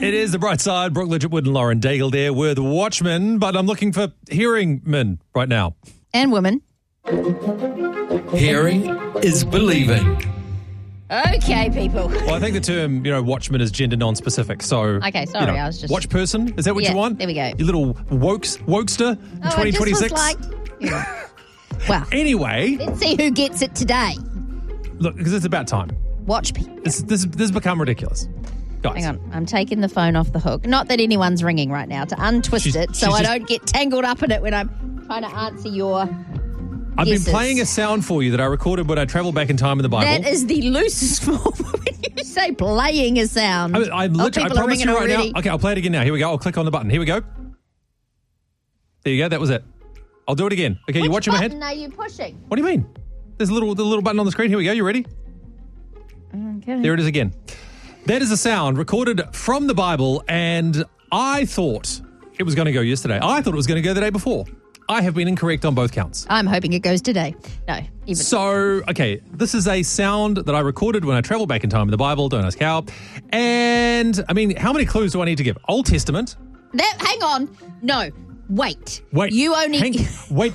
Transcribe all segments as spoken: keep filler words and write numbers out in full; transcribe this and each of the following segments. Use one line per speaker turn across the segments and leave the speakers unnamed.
It is The Bright Side. Brooke Lidgetwood and Lauren Daigle there. We're the Watchmen, but I'm looking for hearing men right now.
And women.
Hearing is believing.
Okay, people.
Well, I think the term, you know, watchman is gender non-specific. So,
Okay, sorry,
you know,
I was just-
watch person. Is that what
Yeah,
you want?
there we go.
You little wokes, wokester in
Oh,
twenty twenty-six.
It just was like, you know. Well,
Anyway,
let's see who gets it today.
look, because it's about time.
Watch me.
This, this, this has become ridiculous. Guys.
Hang on, I'm taking the phone off the hook. Not that anyone's ringing right now, to untwist
She's-
it so
she's
I
just-
don't get tangled up in it when I'm trying to answer your...
I've
guesses.
been playing a sound for you that I recorded when I travelled back in time in the Bible.
That is the loosest form when you say playing a sound.
I, I,
Oh,
literally, I
people are
promise
ringing
you right
already.
now. Okay, I'll play it again now. Here we go. I'll click on the button. Here we go. There you go. That was it. I'll do it again. Okay, you
Which
watching my head?
button are you pushing?
What do you mean? There's a little, the little button on the screen. Here we go. You ready?
Okay.
There it is again. That is a sound recorded from the Bible, and I thought it was going to go yesterday. I thought it was going to go the day before. I have been incorrect on both counts.
I'm hoping it goes today. No, even.
So, okay, this is a sound that I recorded when I traveled back in time in the Bible. Don't ask how. And, I mean, how many clues do I need to give? Old Testament.
That, hang on. No, wait.
Wait.
You only...
Hang, wait.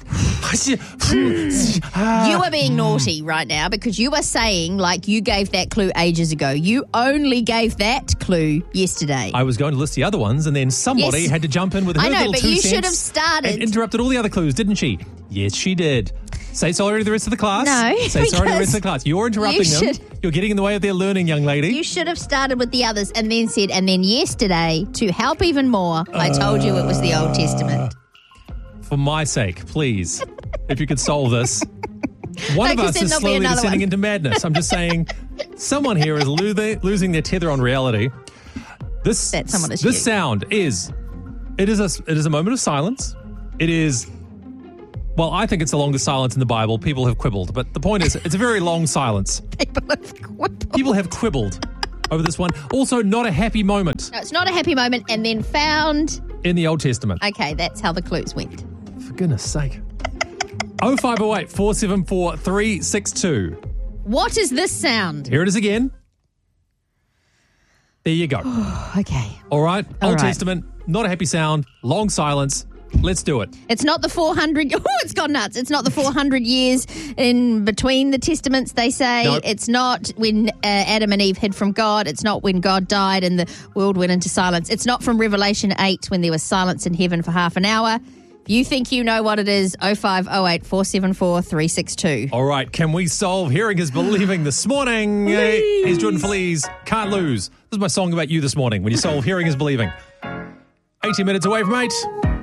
You are being naughty right now because you are saying like you gave that clue ages ago. You only gave that clue yesterday.
I was going to list the other ones, and then somebody
Yes.
had to jump in with her
I know,
little
but
two
you
cents
should have started-
and interrupted all the other clues, didn't she? Yes, she did. Say sorry to the rest of the class.
No,
Say sorry to the
because
rest of the class. You're interrupting
you
them.
should-
You're getting in the way of their learning, young lady.
You should have started with the others and then said, and then yesterday, to help even more, I told you it was the Old Testament.
For my sake, please, if you could solve this. One
No,
of
'cause
us
then
is
there'll be
slowly
another
descending
one.
into madness. I'm just saying, someone here is lo- losing their tether on reality. This
That someone is
this
you.
sound is it is a it is a moment of silence. It is. Well, I think it's the longest silence in the Bible. People have quibbled, but the point is, it's a very long silence.
People have quibbled.
People have quibbled over this one. Also, not a happy moment
No, it's not a happy moment and then found.
in the Old Testament.
Okay, that's how the clues went.
For goodness sake. oh five oh eight, four seven four, three six two.
What is this sound?
Here it is again. There you go.
Okay.
All right.
All
Old
right.
Testament, not a happy sound, long silence. Let's do it.
It's not the four hundred. Oh, it's gone nuts. It's not the four hundred years in between the testaments, they say.
Nope.
It's not when uh, Adam and Eve hid from God. It's not when God died and the world went into silence. It's not from Revelation eight when there was silence in heaven for half an hour. If you think you know what it is, oh five oh eight, four seven four, three six two.
All right. Can we solve Hearing is Believing this morning?
Please.
Here's Jordan Feliz. Can't lose. This is my song about you this morning when you solve Hearing is Believing. eighty minutes away from eight.